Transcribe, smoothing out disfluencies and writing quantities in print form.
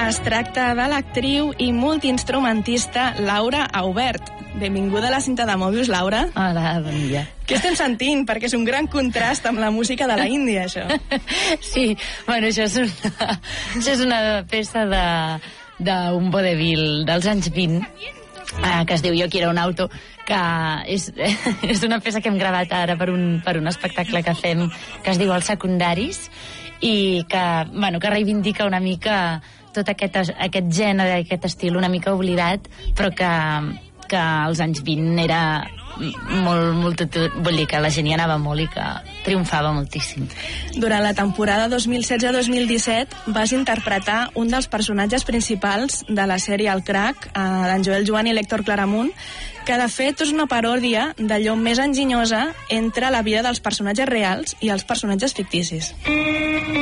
Es tracta de l'actriu i multiinstrumentista Laura Aubert. Benvinguda a la cinta de Mòbius, Laura. Hola, bon dia. Què estem sentint? Perquè és un gran contrast amb la música de la Índia, això. Sí, bueno, això és una peça d'un vodevil dels anys 20, que es diu Jo quiero un auto, que és una peça que hem gravat ara per un espectacle que fem, que es diu Els secundaris, i que reivindica una mica tot aquest gènere, aquest estil una mica oblidat, però que als anys 20 era molt, vull dir que la gent hi anava molt i que triomfava moltíssim. Durant la temporada 2016-2017 vas interpretar un dels personatges principals de la sèrie El Crac, d'en Joel Joan i l'Héctor Claramunt, que de fet és una paròdia d'allò més enginyosa entre la vida dels personatges reals i els personatges ficticis.